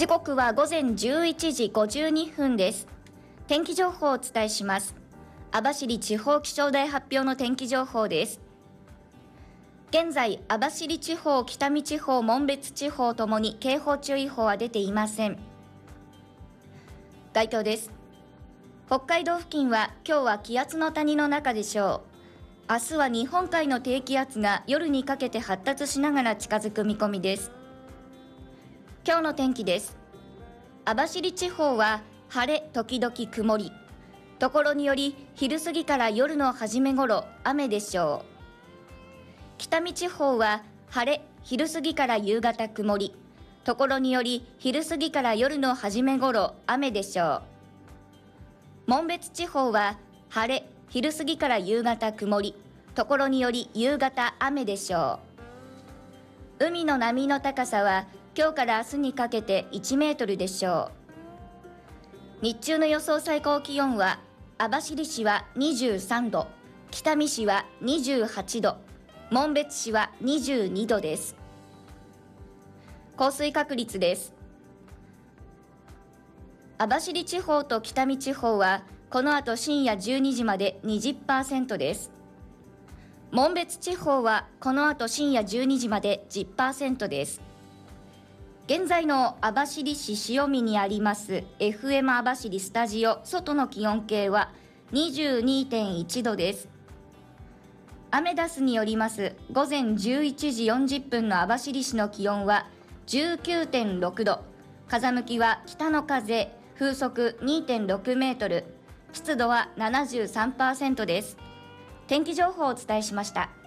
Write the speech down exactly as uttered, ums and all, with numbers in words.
時刻は午前じゅういちじごじゅうにふんです。天気情報をお伝えします。網走地方気象台発表の天気情報です。現在、網走地方、北見地方、紋別地方ともに警報注意報は出ていません。概況です。北海道付近は今日は気圧の谷の中でしょう。明日は日本海の低気圧が夜にかけて発達しながら近づく見込みです。今日の天気です。網走地方は晴れ時々曇り、ところにより昼過ぎから夜の初め頃雨でしょう。北見地方は晴れ昼過ぎから夕方曇り、ところにより昼過ぎから夜の初め頃雨でしょう。紋別地方は晴れ昼過ぎから夕方曇り、ところにより夕方雨でしょう。海の波の高さは今日から明日にかけていちメートルでしょう。日中の予想最高気温は網走市はにじゅうさんど、北見市はにじゅうはちど、紋別市はにじゅうにどです。降水確率です。網走地方と北見地方はこの後深夜じゅうにじまで にじゅっパーセント です。紋別地方はこの後深夜じゅうにじまで じゅっパーセント です。現在の網走市塩見にあります エフエム 網走スタジオ外の気温計は にじゅうにてんいちどです。アメダスによります午前じゅういちじよんじゅっぷんの網走市の気温は じゅうきゅうてんろくど、風向きは北の風、風速 にてんろくメートル、湿度は ななじゅうさんパーセント です。天気情報をお伝えしました。